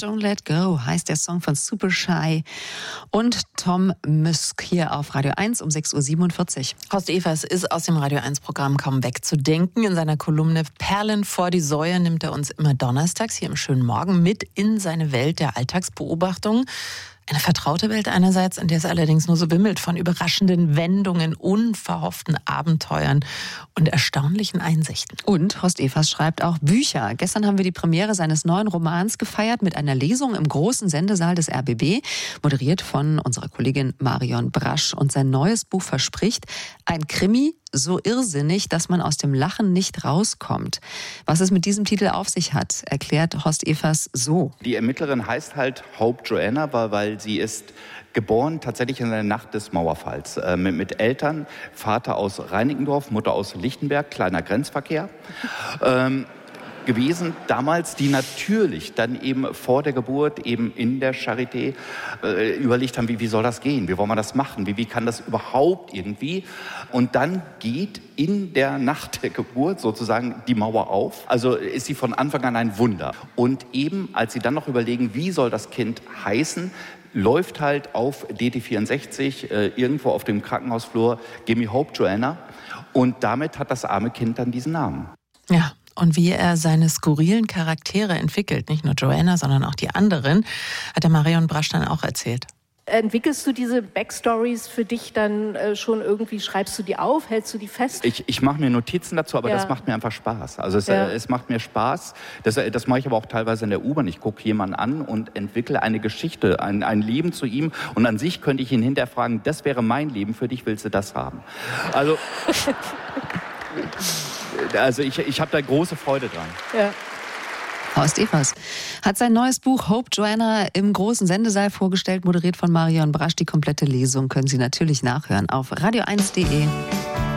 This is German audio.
Don't Let Go heißt der Song von Super Shy und Tom Müsk hier auf Radio 1 um 6.47 Uhr. Horst Evers ist aus dem Radio 1-Programm kaum wegzudenken. In seiner Kolumne Perlen vor die Säue nimmt er uns immer donnerstags hier im schönen Morgen mit in seine Welt der Alltagsbeobachtung. Eine vertraute Welt einerseits, in der es allerdings nur so wimmelt von überraschenden Wendungen, unverhofften Abenteuern und erstaunlichen Einsichten. Und Horst Evers schreibt auch Bücher. Gestern haben wir die Premiere seines neuen Romans gefeiert mit einer Lesung im großen Sendesaal des RBB, moderiert von unserer Kollegin Marion Brasch. Und sein neues Buch verspricht ein Krimi, so irrsinnig, dass man aus dem Lachen nicht rauskommt. Was es mit diesem Titel auf sich hat, erklärt Horst Evers so. Die Ermittlerin heißt halt Hope Joanna, weil sie ist geboren tatsächlich in der Nacht des Mauerfalls. Mit Eltern, Vater aus Reinickendorf, Mutter aus Lichtenberg, kleiner Grenzverkehr. Gewesen damals, die natürlich dann eben vor der Geburt eben in der Charité überlegt haben, wie soll das gehen, wie wollen wir das machen, wie kann das überhaupt irgendwie. Und dann geht in der Nacht der Geburt sozusagen die Mauer auf. Also ist sie von Anfang an ein Wunder. Und eben, als sie dann noch überlegen, wie soll das Kind heißen, läuft halt auf DT64 irgendwo auf dem Krankenhausflur Gimme Hope Joanna. Und damit hat das arme Kind dann diesen Namen. Ja. Und wie er seine skurrilen Charaktere entwickelt, nicht nur Joanna, sondern auch die anderen, hat der Marion Brasch dann auch erzählt. Entwickelst du diese Backstories für dich dann schon irgendwie, schreibst du die auf, hältst du die fest? Ich mache mir Notizen dazu, aber das macht mir einfach Spaß. Also es macht mir Spaß. Das mache ich aber auch teilweise in der U-Bahn. Ich gucke jemanden an und entwickle eine Geschichte, ein Leben zu ihm. Und an sich könnte ich ihn hinterher fragen, das wäre mein Leben, für dich willst du das haben? Also ich habe da große Freude dran. Ja. Horst Evers hat sein neues Buch Hope Joanna im großen Sendesaal vorgestellt, moderiert von Marion Brasch. Die komplette Lesung können Sie natürlich nachhören auf radio1.de.